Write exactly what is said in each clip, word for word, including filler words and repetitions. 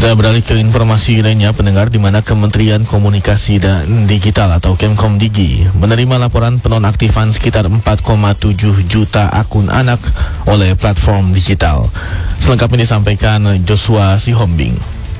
Kita beralih ke informasi lainnya, pendengar, di mana Kementerian Komunikasi dan Digital atau Kemkomdigi menerima laporan penonaktifan sekitar empat koma tujuh juta akun anak oleh platform digital. Selengkapnya disampaikan Joshua Sihombing.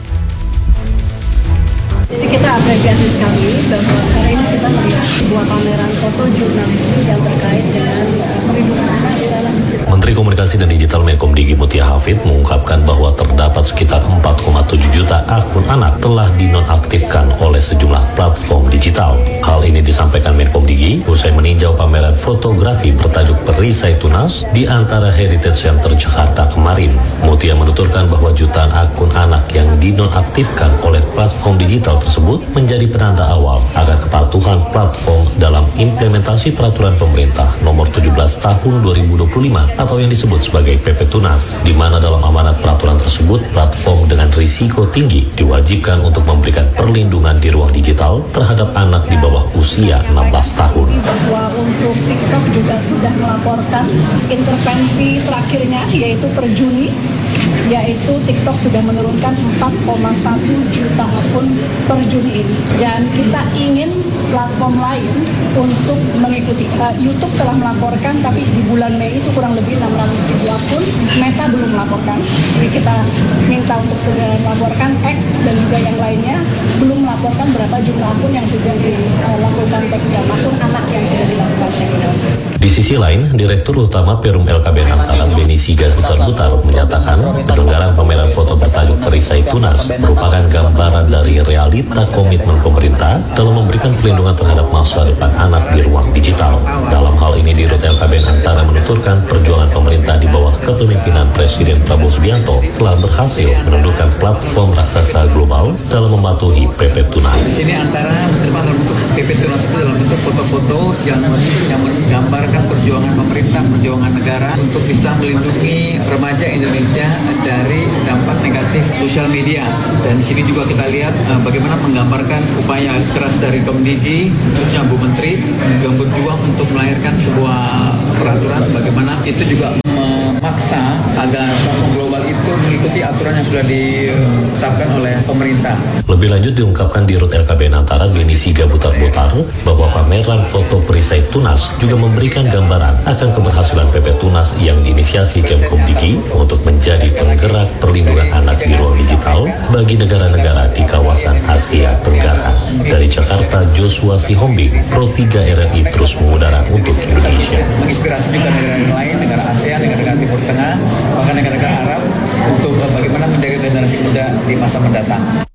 Jadi kita apresiasi sekali bahwa hari ini kita melihat sebuah pameran foto jurnalistik yang terkait dengan uh, perlindungan anak di dalam digital. Menteri Komunikasi dan Digital Menkomdigi Mutia Hafid mengungkapkan bahwa terdapat sekitar empat koma tujuh juta akun anak telah dinonaktifkan oleh sejumlah platform digital. Hal ini disampaikan Menkomdigi usai meninjau pameran fotografi bertajuk Perisai Tunas di Antara Heritage Center Jakarta kemarin. Mutia menuturkan bahwa jutaan akun anak yang dinonaktifkan oleh platform digital tersebut menjadi penanda awal agar kepatuhan platform dalam implementasi peraturan pemerintah nomor tujuh belas tahun dua ribu dua puluh lima atau yang disebut sebagai P P Tunas, di mana dalam amanat peraturan tersebut platform dengan risiko tinggi diwajibkan untuk memberikan perlindungan di ruang digital terhadap anak di bawah usia enam belas tahun. Bahwa untuk TikTok juga sudah melaporkan intervensi terakhirnya yaitu per Juni, yaitu TikTok sudah menurunkan empat koma satu juta akun per Juni ini, dan kita ingin platform lain untuk mengikuti. uh, YouTube telah melaporkan, tapi di bulan Mei itu kurang lebih enam ratus ribu akun. Meta belum melaporkan, jadi kita minta untuk segera melaporkan. X dan juga yang lainnya belum melaporkan berapa jumlah akun yang sudah dilakukan take down, akun anak yang sudah dilakukan take down. Di sisi lain, Direktur Utama Perum L K B N Antara Beni Siga Butar-Butar menyatakan penyelenggaraan pameran foto bertajuk Perisai Tunas merupakan gambaran dari realita komitmen pemerintah dalam memberikan perlindungan terhadap masa depan anak di ruang digital. Dalam hal ini, Dirut L K B N Antara menuturkan perjuangan pemerintah di bawah kepemimpinan Presiden Prabowo Subianto telah berhasil menundukkan platform raksasa global dalam mematuhi P P Tunas. Di sini Antara menerima dalam bentuk P P Tunas itu dalam bentuk foto-foto yang yang menggambarkan perjuangan pemerintah, perjuangan negara untuk bisa melindungi remaja Indonesia dari dampak negatif sosial media. Dan di sini juga kita lihat uh, bagaimana menggambarkan upaya keras dari Kemdigi, khususnya Bu Menteri, yang berjuang untuk melahirkan sebuah peraturan bagaimana itu juga memaksa agar platform global itu mengikuti aturan yang sudah ditetapkan oleh pemerintah. Lebih lanjut diungkapkan Dirut L K B N Antara Beni Siga Butar-Butar bahwa pameran foto Perisai Tunas juga memberikan gambaran akan keberhasilan P P Tunas yang diinisiasi Kemkomdigi untuk menjadi penggerak perlindungan anak di ruang digital bagi negara-negara di kawasan Asia Tenggara. Dari Jakarta, Joshua Sihombing, Pro tiga R R I terus mengudara untuk Indonesia. Menginspirasi juga negara lain, negara ASEAN, negara-negara Timur Tengah, bahkan negara-negara Arab untuk bagaimana menjaga generasi muda di masa mendatang.